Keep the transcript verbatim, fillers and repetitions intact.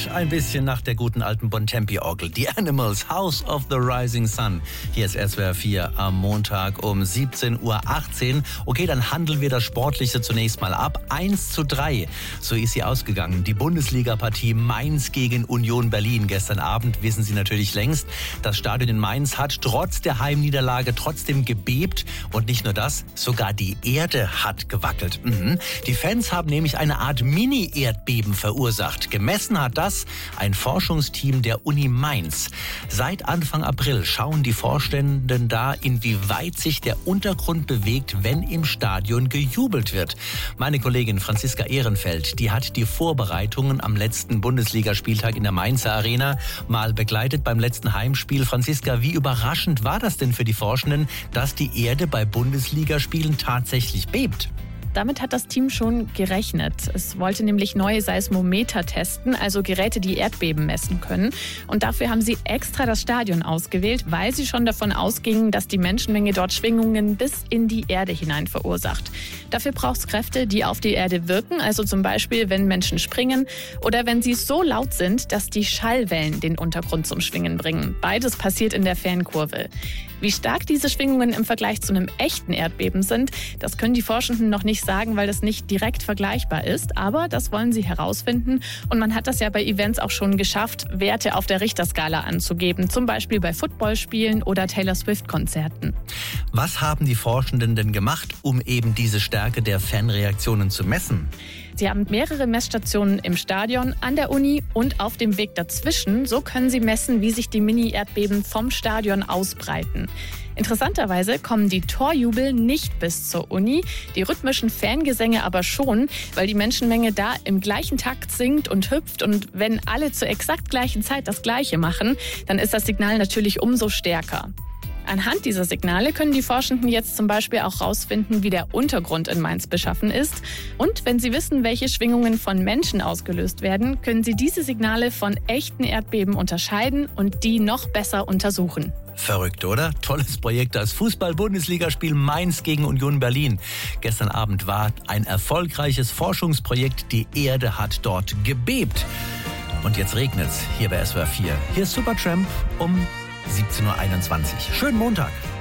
ein bisschen nach der guten alten Bontempi-Orgel. Die Animals, House of the Rising Sun. Hier ist S W R vier am Montag um siebzehn Uhr achtzehn. Okay, dann handeln wir das Sportliche zunächst mal ab. eins zu drei, so ist sie ausgegangen. Die Bundesliga-Partie Mainz gegen Union Berlin. Gestern Abend, wissen Sie natürlich längst, das Stadion in Mainz hat trotz der Heimniederlage trotzdem gebebt. Und nicht nur das, sogar die Erde hat gewackelt. Mhm. Die Fans haben nämlich eine Art Mini-Erdbeben verursacht. Gemessen hat das ein Forschungsteam der Uni Mainz. Seit Anfang April schauen die Forschenden da, inwieweit sich der Untergrund bewegt, wenn im Stadion gejubelt wird. Meine Kollegin Franziska Ehrenfeld, die hat die Vorbereitungen am letzten Bundesligaspieltag in der Mainzer Arena mal begleitet beim letzten Heimspiel. Franziska, wie überraschend war das denn für die Forschenden, dass die Erde bei Bundesligaspielen tatsächlich bebt? Damit hat das Team schon gerechnet. Es wollte nämlich neue Seismometer testen, also Geräte, die Erdbeben messen können. Und dafür haben sie extra das Stadion ausgewählt, weil sie schon davon ausgingen, dass die Menschenmenge dort Schwingungen bis in die Erde hinein verursacht. Dafür braucht es Kräfte, die auf die Erde wirken, also zum Beispiel, wenn Menschen springen oder wenn sie so laut sind, dass die Schallwellen den Untergrund zum Schwingen bringen. Beides passiert in der Fankurve. Wie stark diese Schwingungen im Vergleich zu einem echten Erdbeben sind, das können die Forschenden noch nicht sagen, weil das nicht direkt vergleichbar ist. Aber das wollen sie herausfinden. Und man hat das ja bei Events auch schon geschafft, Werte auf der Richterskala anzugeben. Zum Beispiel bei Footballspielen oder Taylor Swift-Konzerten. Was haben die Forschenden denn gemacht, um eben diese Stärke der Fanreaktionen zu messen? Sie haben mehrere Messstationen im Stadion, an der Uni und auf dem Weg dazwischen. So können sie messen, wie sich die Mini-Erdbeben vom Stadion ausbreiten. Interessanterweise kommen die Torjubel nicht bis zur Uni, die rhythmischen Fangesänge aber schon, weil die Menschenmenge da im gleichen Takt singt und hüpft. Und wenn alle zur exakt gleichen Zeit das Gleiche machen, dann ist das Signal natürlich umso stärker. Anhand dieser Signale können die Forschenden jetzt zum Beispiel auch rausfinden, wie der Untergrund in Mainz beschaffen ist. Und wenn sie wissen, welche Schwingungen von Menschen ausgelöst werden, können sie diese Signale von echten Erdbeben unterscheiden und die noch besser untersuchen. Verrückt, oder? Tolles Projekt, das Fußball-Bundesligaspiel Mainz gegen Union Berlin. Gestern Abend war ein erfolgreiches Forschungsprojekt. Die Erde hat dort gebebt. Und jetzt regnet's hier bei S W R vier. Hier ist Supertramp um siebzehn Uhr einundzwanzig. Schönen Montag.